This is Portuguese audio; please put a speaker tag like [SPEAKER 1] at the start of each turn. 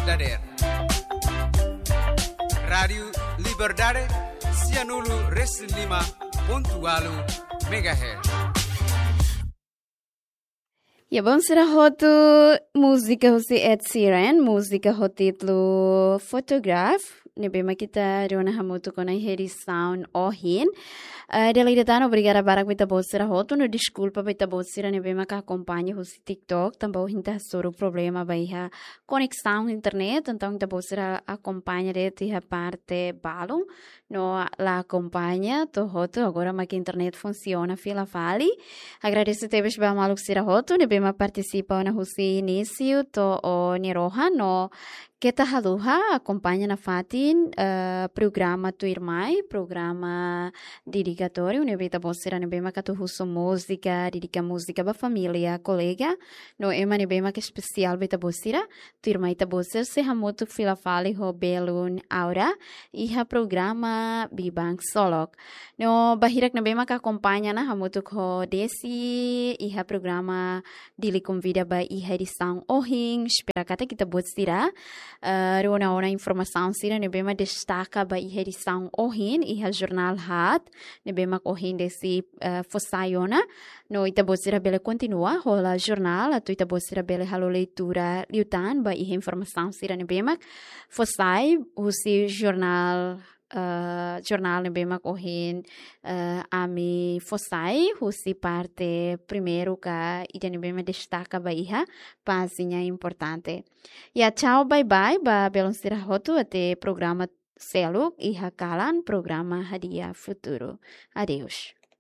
[SPEAKER 1] Dader. Rádio Liberdade, Cianulu Reslima, Pontualu, Megahertz.
[SPEAKER 2] Ya bom será hotu música hosi Ed Sheeran, música hotitlu Photograph. Nebema kita rona hamutu kona heri sound ohin. Dela obrigada para que tá será hotu no desculpa para tá será nebema que acompanha hosi TikTok, também o hinta soro problema vai a conexão internet, então tá será acompanha de a parte balão, no la acompanha to hotu agora mas que internet funciona fila fali. Agradeço te bem maluco será hotu nebema participa na hosi início to o Niroha no kita haluha acompanha na fatin programa tu irmai, programa dedicatório, nebeta bosera nebema que tu huso música, dedica música ba família, colega, no ema nebema que especial beta bosera, tu irmai ta boser se hamutu fila fali ho belun aura, iha programa bibang solok. No bahirak nebema que acompanha na hamutu ho desi, iha programa dili convida ba iha edição ohing, espera kata kita bosera. Rona informação sira nebema destaca ba iha edição ohin iha jornal hat nebema ohin desse fossaiona no itabosira bele continua rola jornal atu itabosira bele halo leitura liutan ba iha informação sira nebema fossai usi jornal jornal nebema ohin ami fossai usi parte primeiro ka ida nebema destaca ba iha página importante. Ya tchau, bye bye, ba belum hotu até programa Seluk iha kalan programa Hadiah Futuro. Adeus.